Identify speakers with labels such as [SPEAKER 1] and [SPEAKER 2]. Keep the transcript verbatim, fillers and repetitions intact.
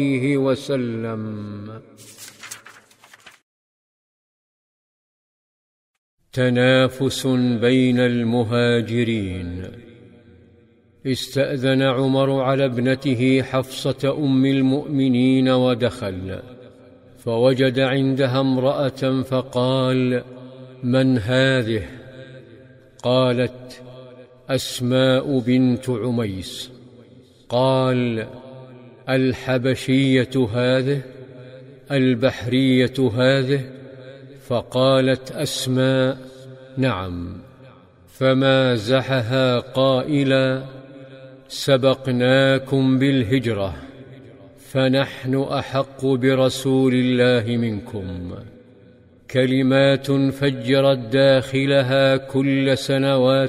[SPEAKER 1] وسلم. تنافس بين المهاجرين. استأذن عمر على ابنته حفصة أم المؤمنين ودخل، فوجد عندها امرأة فقال: من هذه؟ قالت: أسماء بنت عميس. قال: الحبشية هذه؟ البحرية هذه؟ فقالت أسماء: نعم. فمازحها قائلا: سبقناكم بالهجرة، فنحن أحق برسول الله منكم. كلمات فجرت داخلها كل سنوات